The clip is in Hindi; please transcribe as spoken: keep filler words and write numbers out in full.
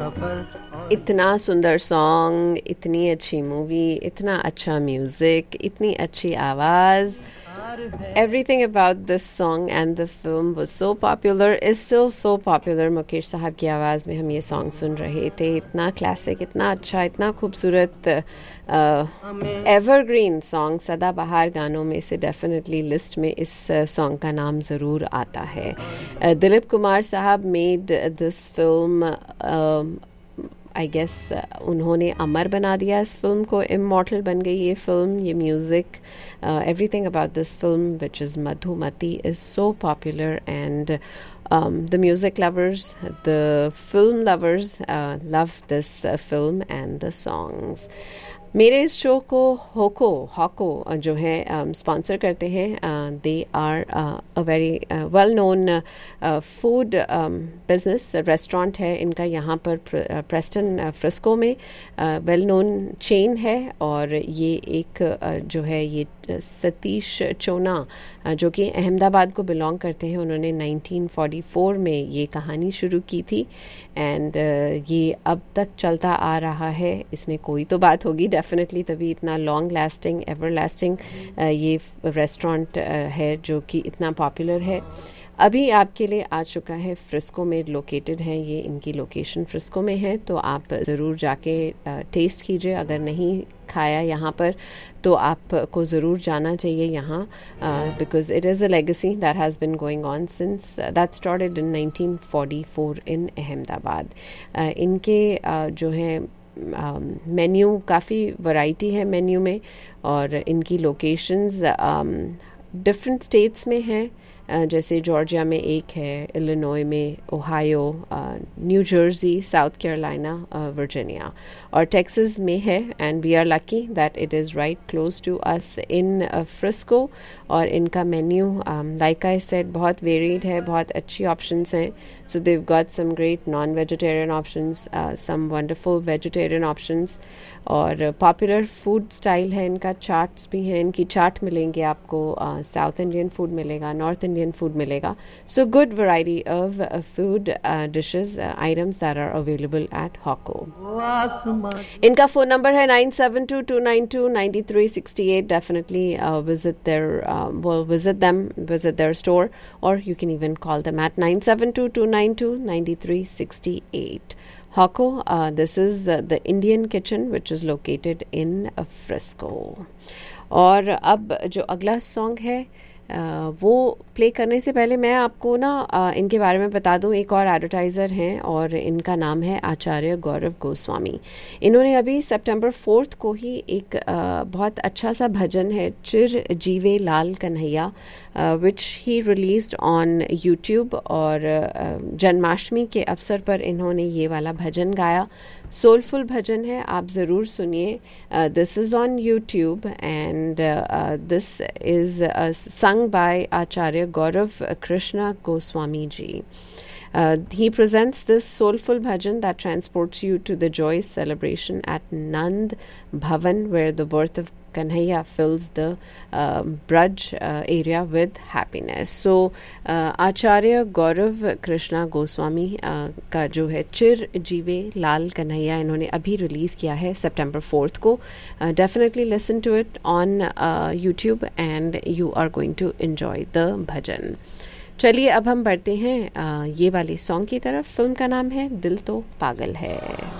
इतना सुंदर सॉन्ग, इतनी अच्छी मूवी, इतना अच्छा म्यूजिक, इतनी अच्छी आवाज़. Everything about this song and the film was so popular, is still so popular. Mukesh साहब की आवाज़ में हम ये सॉन्ग सुन रहे थे. इतना क्लासिक, इतना अच्छा, इतना खूबसूरत एवरग्रीन सॉन्ग, सदाबहार गानों में से डेफिनेटली लिस्ट में इस सॉन्ग का नाम ज़रूर आता है. दिलीप कुमार साहब made this film, I guess उन्होंने अमर बना दिया इस फिल्म को. इमॉर्टल बन गई ये फिल्म. ये music, everything about this film which is Madhumati is so popular, and the music lovers, the film lovers uh, love this uh, film and the songs. मेरे इस शो को होको हॉको जो है स्पॉन्सर um, करते हैं. They are a very well known food business, restaurant है इनका यहाँ पर प्रेस्टन फ्रिस्को में. वेल नोन चेन है, और ये एक uh, जो है ये सतीश चोना uh, जो कि अहमदाबाद को बिलोंग करते हैं. उन्होंने नाइनटीन फोर्टी फोर में ये कहानी शुरू की थी, एंड uh, ये अब तक चलता आ रहा है. इसमें कोई तो बात होगी डेफिनेटली, तभी इतना लॉन्ग लास्टिंग, एवर लास्टिंग ये रेस्टोरेंट है जो कि इतना पॉपुलर है. अभी आपके लिए आ चुका है, फ्रिस्को में लोकेटेड है ये. इनकी लोकेशन फ्रिस्को में है, तो आप ज़रूर जाके टेस्ट कीजिए. अगर नहीं खाया यहाँ पर तो आपको ज़रूर जाना चाहिए यहाँ, because it is a legacy that has been going on since that started in nineteen forty four इन अहमदाबाद. इनके uh, जो है मेन्यू uh, काफ़ी वैरायटी है मेन्यू में, और इनकी लोकेशंस डिफरेंट स्टेट्स में हैं. Uh, जैसे जॉर्जिया में एक है, इलिनॉय में, Ohio, new Jersey, south Carolina, Virginia, और टेक्सास में है. And we are lucky that it is right close to us in Frisco. और इनका मेन्यू लाइक आई सेड बहुत वेरिड है, बहुत अच्छी ऑप्शंस हैं. सो देव got some great non vegetarian options, some wonderful vegetarian options, और पॉपुलर फूड स्टाइल है इनका. चाट्स भी हैं, इनकी चाट मिलेंगे आपको. साउथ इंडियन फूड मिलेगा, नॉर्थ इंडियन फूड मिलेगा. So good variety of food dishes items that are available at hockey. इनका फ़ोन नंबर है nine seven to to nine to nine three six eight. Definitely visit there, well visit them, visit their store, or you can even call them at nine seven two two nine two nine three six eight. Hoko, uh, this is uh, the Indian kitchen which is located in uh, Frisco. और अब जो अगला सॉन्ग है Uh, वो प्ले करने से पहले मैं आपको ना uh, इनके बारे में बता दूं. एक और एडवर्टाइज़र हैं, और इनका नाम है आचार्य गौरव गोस्वामी. इन्होंने अभी सितंबर फोर्थ को ही एक uh, बहुत अच्छा सा भजन है, चिर जीवे लाल कन्हैया, विच ही रिलीज्ड ऑन यूट्यूब. और uh, जन्माष्टमी के अवसर पर इन्होंने ये वाला भजन गाया. सोलफुल भजन है, आप ज़रूर सुनिए. This is on YouTube, and this is sung by Acharya Gaurav Krishna Goswami ji. Uh, he presents this soulful bhajan that transports you to the joyous celebration at Nand Bhavan, where the birth of Kanhaiya fills the uh, Braj uh, area with happiness. So, uh, Acharya Gaurav Krishna Goswami uh, का जो है चिर जीवे लाल कन्हैया, इन्होंने अभी रिलीज़ किया है सितंबर फोर्थ को. Definitely listen to it on YouTube, and you are going to enjoy the भजन. चलिए अब हम बढ़ते हैं uh, ये वाली सॉन्ग की तरफ. फिल्म का नाम है दिल तो पागल है.